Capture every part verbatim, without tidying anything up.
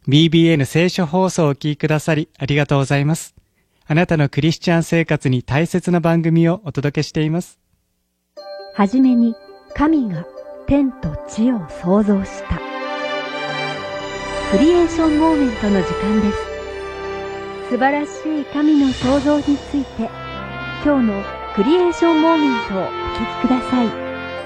ビービーエヌ 聖書放送をお聞きくださりありがとうございます。あなたのクリスチャン生活に大切な番組をお届けしています。 はじめに神が天と地を創造した。クリエーションモーメントの時間です。素晴らしい神の創造について、今日のクリエーションモーメントをお聞きください。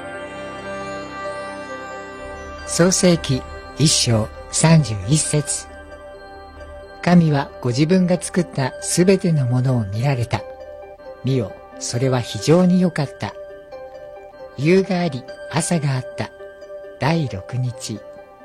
創世記一章さんじゅういっ節。神はご自分が作ったすべてのものを見られた。見よ、それは非常に良かった。夕があり、朝があった。だいろくにち。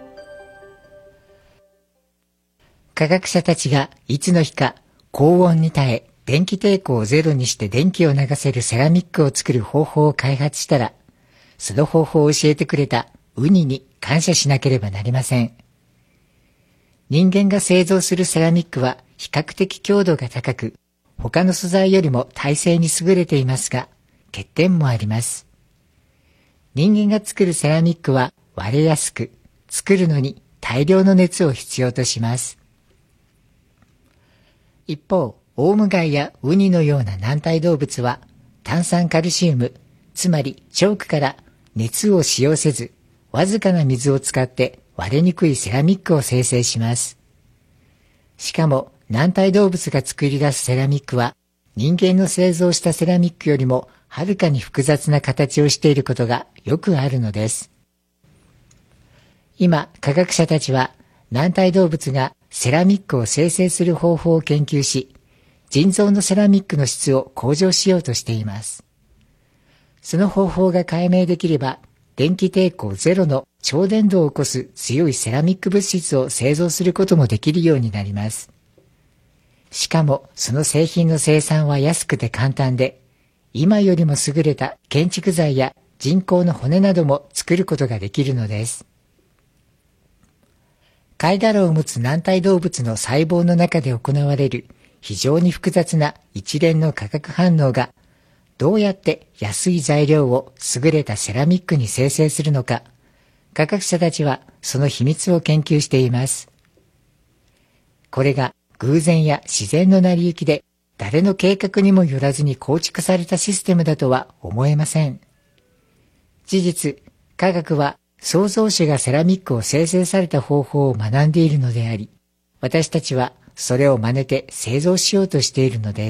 科学者たちがいつの日か高温に耐え、電気抵抗をゼロにして電気を流せるセラミックを作る方法を開発したら、その方法を教えてくれたウニに感謝しなければなりません。人間が製造するセラミックは比較的強度が高く、他の素材よりも耐性に優れていますが、欠点もあります。人間が作るセラミックは割れやすく、作るのに大量の熱を必要とします。一方、オウムガイやウニのような軟体動物は、炭酸カルシウム、つまりチョークから熱を使用せず、わずかな水を使って割れにくいセラミックを生成します。しかも軟体動物が作り出すセラミックは人間の製造したセラミックよりもはるかに複雑な形をしていることがよくあるのです。今、科学者たちは軟体動物がセラミックを生成する方法を研究し、人造のセラミックの質を向上しようとしています。その方法が解明できれば、電気抵抗ゼロの超伝導を起こす強いセラミック物質を製造することもできるようになります。しかもその製品の生産は安くて簡単で、今よりも優れた建築材や人工の骨なども作ることができるのです。貝殻を持つ軟体動物の細胞の中で行われる非常に複雑な一連の化学反応が、どうやって安い材料を優れたセラミックに生成するのか、科学者たちはその秘密を研究しています。これが偶然や自然の成り行きで、誰の計画にもよらずに構築されたシステムだとは思えません。事実、科学は創造主がセラミックを生成された方法を学んでいるのであり、私たちはそれを真似て製造しようとしているのです。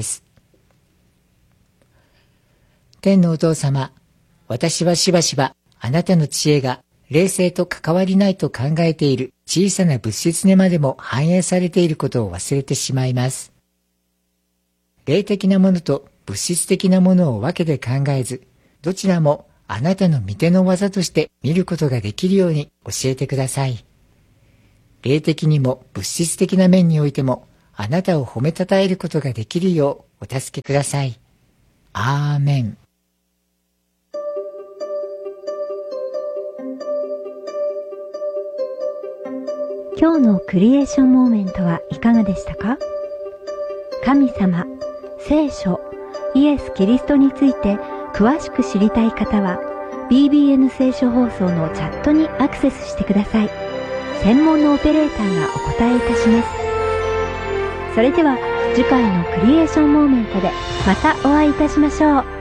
天のお父様、私はしばしばあなたの知恵が霊性と関わりないと考えている小さな物質にまでも反映されていることを忘れてしまいます。霊的なものと物質的なものを分けて考えず、どちらもあなたの御手の技として見ることができるように教えてください。霊的にも物質的な面においてもあなたを褒めたたえることができるようお助けください。アーメン。 今日のクリエーションモーメントはいかがでしたか？神様、聖書、イエス・キリストについて詳しく知りたい方は ビービーエヌ 聖書放送のチャットにアクセスしてください。専門のオペレーターがお答えいたします。それでは次回のクリエーションモーメントでまたお会いいたしましょう。